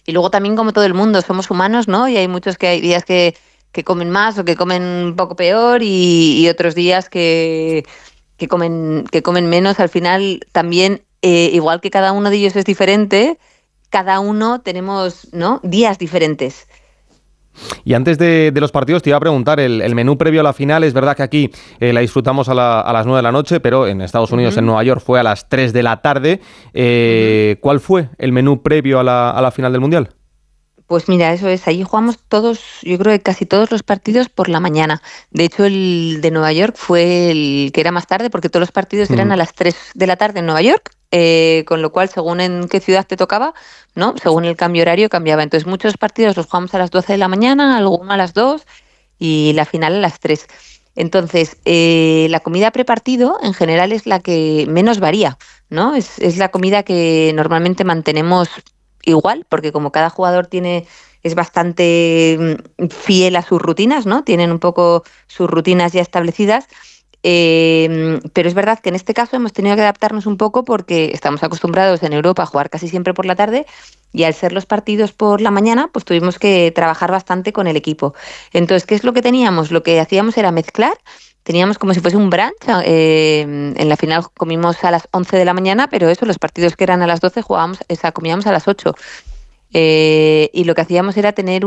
Y luego también, como todo el mundo, somos humanos, ¿no? Y hay muchos que hay días que comen más o que comen un poco peor y otros días que comen menos. Al final también, igual que cada uno de ellos es diferente, cada uno tenemos, ¿no?, días diferentes. Y antes de los partidos te iba a preguntar, el menú previo a la final, es verdad que aquí la disfrutamos a las 9 de la noche, pero en Estados Unidos, en Nueva York, fue a las 3 de la tarde. ¿Cuál fue el menú previo a la final del Mundial? Pues mira, eso es, allí jugamos todos, yo creo que casi todos los partidos por la mañana. De hecho, el de Nueva York fue el que era más tarde, porque todos los partidos eran a las 3 de la tarde en Nueva York, con lo cual, según en qué ciudad te tocaba, ¿no?, según el cambio horario cambiaba. Entonces, muchos partidos los jugamos a las 12 de la mañana, alguno a las 2 y la final a las 3. Entonces, la comida prepartido en general es la que menos varía, ¿no? Es la comida que normalmente mantenemos igual, porque como cada jugador es bastante fiel a sus rutinas, ¿no? Tienen un poco sus rutinas ya establecidas. Pero es verdad que en este caso hemos tenido que adaptarnos un poco porque estamos acostumbrados en Europa a jugar casi siempre por la tarde, y al ser los partidos por la mañana, pues tuvimos que trabajar bastante con el equipo. Entonces, ¿qué es lo que teníamos? Lo que hacíamos era mezclar. Teníamos como si fuese un brunch. En la final comimos a las 11 de la mañana, pero eso, los partidos que eran a las 12 comíamos a las 8. Y lo que hacíamos era tener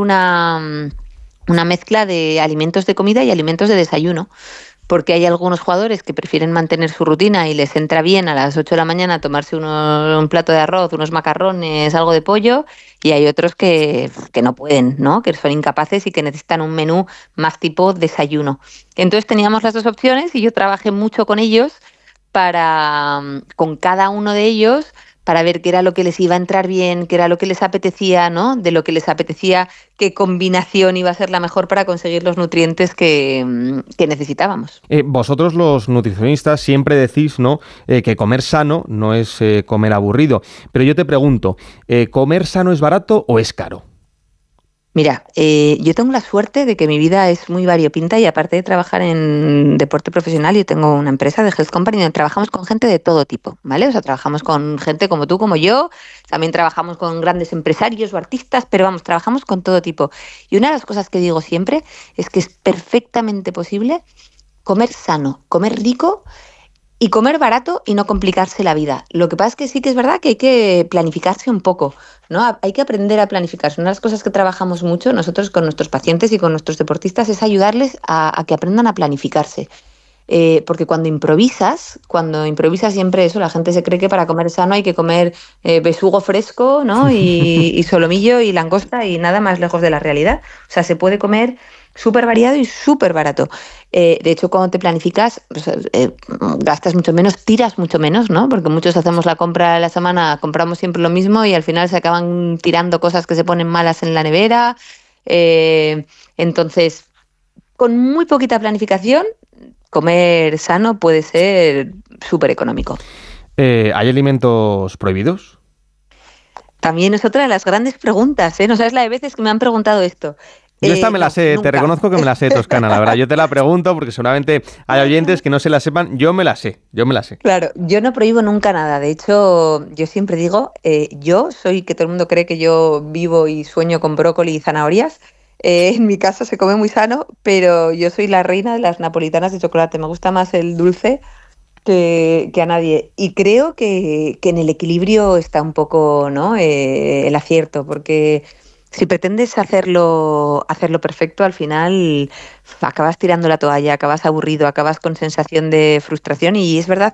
una mezcla de alimentos de comida y alimentos de desayuno, porque hay algunos jugadores que prefieren mantener su rutina y les entra bien a las 8 de la mañana tomarse un plato de arroz, unos macarrones, algo de pollo, y hay otros que no pueden, ¿no?, que son incapaces y que necesitan un menú más tipo desayuno. Entonces teníamos las dos opciones y yo trabajé mucho con ellos con cada uno de ellos, para ver qué era lo que les iba a entrar bien, qué era lo que les apetecía, ¿no?, de lo que les apetecía, qué combinación iba a ser la mejor para conseguir los nutrientes que necesitábamos. Vosotros los nutricionistas siempre decís, ¿no?, que comer sano no es comer aburrido. Pero yo te pregunto, ¿comer sano es barato o es caro? Mira, yo tengo la suerte de que mi vida es muy variopinta, y aparte de trabajar en deporte profesional, yo tengo una empresa de Health Company donde trabajamos con gente de todo tipo, ¿vale? O sea, trabajamos con gente como tú, como yo, también trabajamos con grandes empresarios o artistas, pero vamos, trabajamos con todo tipo. Y una de las cosas que digo siempre es que es perfectamente posible comer sano, comer rico y comer barato y no complicarse la vida. Lo que pasa es que sí que es verdad que hay que planificarse un poco, ¿no? Hay que aprender a planificarse. Una de las cosas que trabajamos mucho nosotros con nuestros pacientes y con nuestros deportistas es ayudarles a que aprendan a planificarse. Porque cuando improvisas siempre eso, la gente se cree que para comer sano hay que comer besugo fresco, ¿no?, y solomillo y langosta y nada más lejos de la realidad. O sea, se puede comer súper variado y súper barato. De hecho, cuando te planificas, pues, gastas mucho menos, tiras mucho menos, ¿no? Porque muchos hacemos la compra de la semana, compramos siempre lo mismo y al final se acaban tirando cosas que se ponen malas en la nevera. Entonces, con muy poquita planificación, comer sano puede ser súper económico. ¿Hay alimentos prohibidos? También es otra de las grandes preguntas, ¿eh? No sabes la de veces que me han preguntado esto. Yo esta me la sé, nunca. te reconozco que me la sé, Toscana, la verdad. Yo te la pregunto porque seguramente hay oyentes que no se la sepan. Yo me la sé. Claro, yo no prohíbo nunca nada. De hecho, yo siempre digo, yo soy, que todo el mundo cree que yo vivo y sueño con brócoli y zanahorias. En mi caso se come muy sano, pero yo soy la reina de las napolitanas de chocolate. Me gusta más el dulce que a nadie. Y creo que en el equilibrio está un poco, ¿no?, el acierto, porque si pretendes hacerlo perfecto, al final acabas tirando la toalla, acabas aburrido, acabas con sensación de frustración. Y es verdad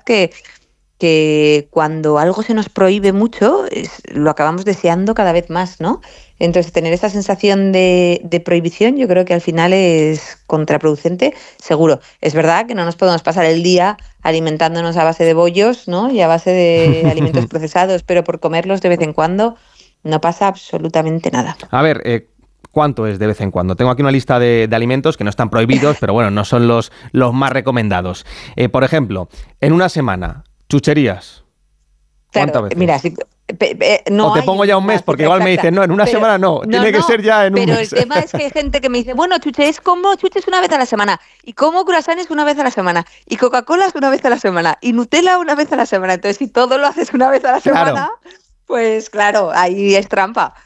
que cuando algo se nos prohíbe mucho, lo acabamos deseando cada vez más, ¿no? Entonces, tener esa sensación de prohibición, yo creo que al final es contraproducente, seguro. Es verdad que no nos podemos pasar el día alimentándonos a base de bollos, ¿no?, y a base de alimentos procesados, pero por comerlos de vez en cuando no pasa absolutamente nada. A ver, ¿cuánto es de vez en cuando? Tengo aquí una lista de alimentos que no están prohibidos, pero bueno, no son los más recomendados. Por ejemplo, en una semana, chucherías. ¿Cuántas veces? Mira, no. O te pongo ya un mes, porque igual me dicen, no, en una semana no, tiene que ser ya en un mes. Pero el tema es que hay gente que me dice, bueno, chuches una vez a la semana, y como croissants una vez a la semana, y Coca-Cola una vez a la semana, y Nutella una vez a la semana. Entonces, si todo lo haces una vez a la semana, claro, pues claro, ahí es trampa.